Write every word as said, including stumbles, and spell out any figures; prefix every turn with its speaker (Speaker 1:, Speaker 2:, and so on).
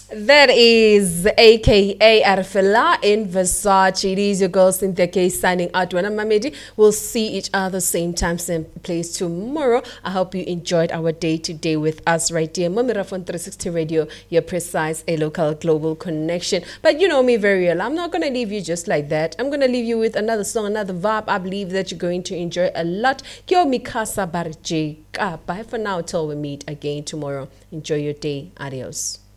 Speaker 1: That is A K A Arfela in Versace. It is your girl Cynthia K signing out. When I'm Mamedi, we'll see each other same time, same place tomorrow. I hope you enjoyed our day today with us right here. Mamirafon three sixty Radio, your precise, a local global connection. But you know me very well. I'm not going to leave you just like that. I'm going to leave you with another song, another vibe. I believe that you're going to enjoy a lot. Kyo Mikasa Barje. Bye for now till we meet again tomorrow. Enjoy your day. Adios.